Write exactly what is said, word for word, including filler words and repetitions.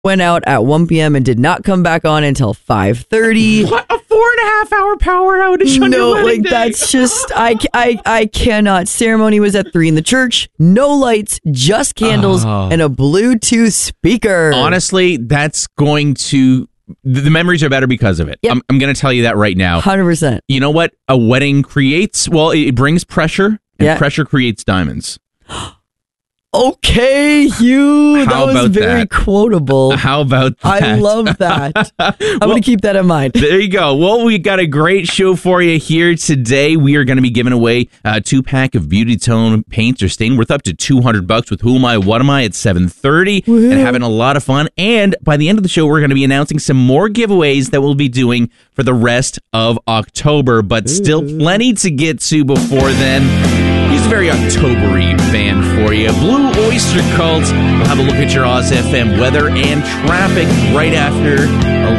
went out at one p.m. and did not come back on until five thirty. What? A four and a half hour power outage on No, your wedding like day? that's just, I, I, I cannot. Ceremony was at three in the church. No lights, just candles Oh. and a Bluetooth speaker. Honestly, that's going to... The memories are better because of it. Yep. I'm, I'm going to tell you that right now. one hundred percent. You know what a wedding creates? Well, it brings pressure, and Yeah. pressure creates diamonds. Okay, Hugh. How That was about very that? quotable. How about that? I love that. I'm Well, going to keep that in mind. There you go. Well, we got a great show for you here today. We are going to be giving away a two-pack of Beauty Tone paints or stain worth up to two hundred bucks with Who Am I, What Am I at seven thirty and having a lot of fun. And by the end of the show, we're going to be announcing some more giveaways that we'll be doing for the rest of October, but still plenty to get to before then. Here's a very October-y band for you. Blue Oyster Cult. We'll have a look at your Oz F M weather and traffic right after